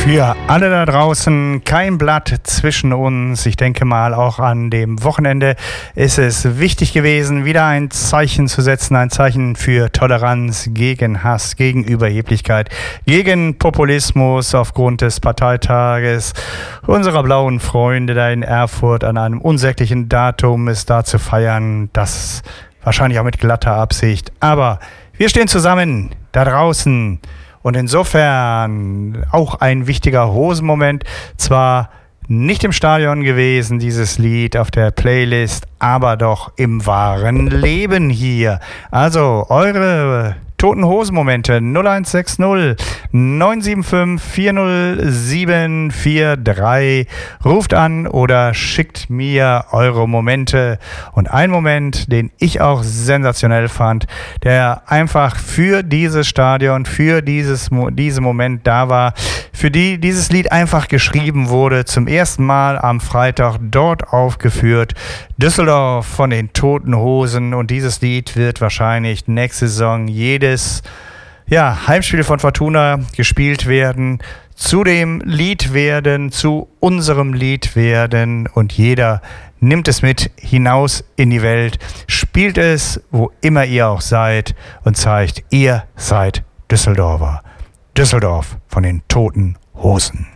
Für alle da draußen kein Blatt zwischen uns. Ich denke mal, auch an dem Wochenende ist es wichtig gewesen, wieder ein Zeichen zu setzen. Ein Zeichen für Toleranz gegen Hass, gegen Überheblichkeit, gegen Populismus aufgrund des Parteitages unserer blauen Freunde da in Erfurt an einem unsäglichen Datum ist da zu feiern. Das wahrscheinlich auch mit glatter Absicht. Aber wir stehen zusammen da draußen. Und insofern auch ein wichtiger Hosenmoment, zwar nicht im Stadion gewesen, dieses Lied auf der Playlist, aber doch im wahren Leben hier. Also eure Toten Hosen-Momente 0160 975 40743. Ruft an oder schickt mir eure Momente. Und ein Moment, den ich auch sensationell fand, der einfach für dieses Stadion, für diesen Moment da war, für die dieses Lied einfach geschrieben wurde, zum ersten Mal am Freitag dort aufgeführt. Düsseldorf von den Toten Hosen, und dieses Lied wird wahrscheinlich nächste Saison jedes Heimspiel von Fortuna gespielt werden, zu dem Lied werden, zu unserem Lied werden, und jeder nimmt es mit hinaus in die Welt, spielt es, wo immer ihr auch seid, und zeigt, ihr seid Düsseldorfer. Düsseldorf von den Toten Hosen.